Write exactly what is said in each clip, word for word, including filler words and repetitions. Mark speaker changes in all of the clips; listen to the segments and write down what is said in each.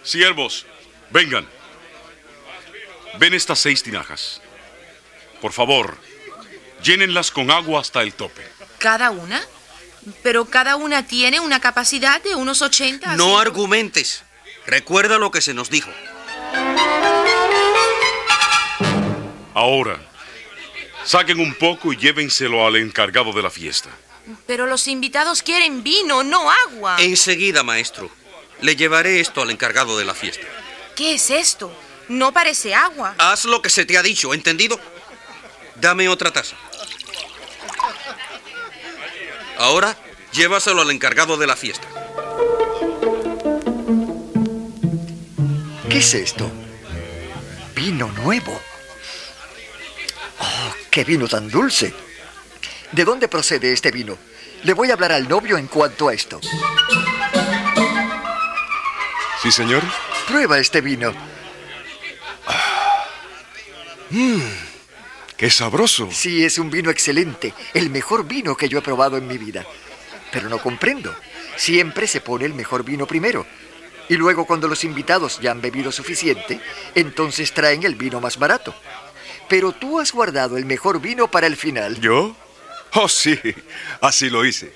Speaker 1: Siervos, vengan. Ven estas seis tinajas. Por favor, llénenlas con agua hasta el tope.
Speaker 2: ¿Cada una? Pero cada una tiene una capacidad de unos ochenta.
Speaker 3: No argumentes. Recuerda lo que se nos dijo.
Speaker 1: Ahora, saquen un poco y llévenselo al encargado de la fiesta.
Speaker 2: Pero los invitados quieren vino, no agua.
Speaker 3: Enseguida, maestro. Le llevaré esto al encargado de la fiesta.
Speaker 2: ¿Qué es esto? No parece agua.
Speaker 3: Haz lo que se te ha dicho, ¿entendido? Dame otra taza. Ahora, llévaselo al encargado de la fiesta.
Speaker 4: ¿Qué es esto? Vino nuevo. ¡Oh, qué vino tan dulce! ¿De dónde procede este vino? Le voy a hablar al novio en cuanto a esto.
Speaker 5: ¿Sí, señor?
Speaker 4: Prueba este vino.
Speaker 5: Mmm, ¡qué sabroso!
Speaker 4: Sí, es un vino excelente. El mejor vino que yo he probado en mi vida. Pero no comprendo. Siempre se pone el mejor vino primero. Y luego, cuando los invitados ya han bebido suficiente, entonces traen el vino más barato. Pero tú has guardado el mejor vino para el final.
Speaker 5: ¿Yo? Oh, sí, así lo hice.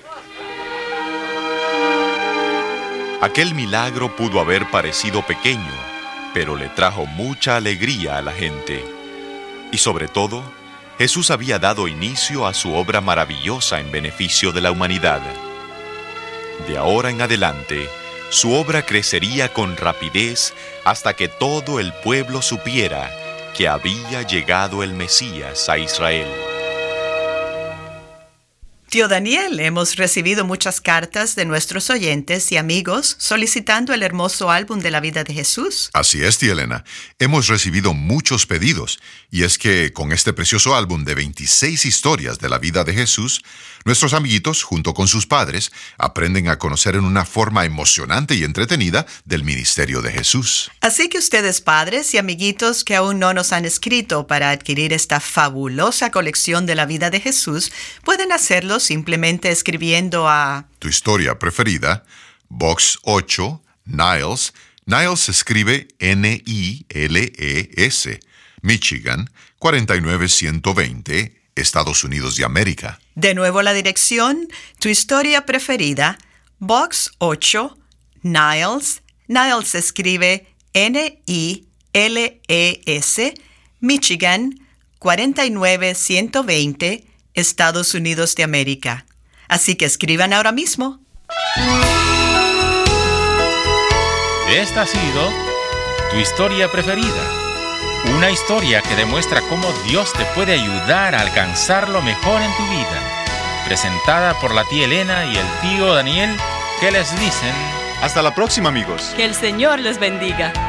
Speaker 6: Aquel milagro pudo haber parecido pequeño, pero le trajo mucha alegría a la gente. Y sobre todo, Jesús había dado inicio a su obra maravillosa en beneficio de la humanidad. De ahora en adelante, su obra crecería con rapidez hasta que todo el pueblo supiera que había llegado el Mesías a Israel.
Speaker 7: Tío Daniel, hemos recibido muchas cartas de nuestros oyentes y amigos solicitando el hermoso álbum de la vida de Jesús.
Speaker 8: Así es, tía Elena. Hemos recibido muchos pedidos, y es que con este precioso álbum de veintiséis historias de la vida de Jesús, nuestros amiguitos, junto con sus padres, aprenden a conocer en una forma emocionante y entretenida del ministerio de Jesús.
Speaker 7: Así que ustedes, padres y amiguitos que aún no nos han escrito para adquirir esta fabulosa colección de la vida de Jesús, pueden hacerlo simplemente escribiendo a...
Speaker 8: Tu historia preferida, Box ocho, Niles. Niles se escribe N I L E S, Michigan, cuarenta y nueve ciento veinte, Estados Unidos de América.
Speaker 7: De nuevo la dirección, Tu historia preferida, Box ocho, Niles. Niles se escribe N I L E S, Michigan, cuarenta y nueve ciento veinte, Estados Unidos de América. Así que escriban ahora mismo.
Speaker 9: Esta ha sido Tu historia preferida. Una historia que demuestra cómo Dios te puede ayudar a alcanzar lo mejor en tu vida. Presentada por la tía Elena y el tío Daniel, que les dicen...
Speaker 5: Hasta la próxima, amigos.
Speaker 10: Que el Señor les bendiga.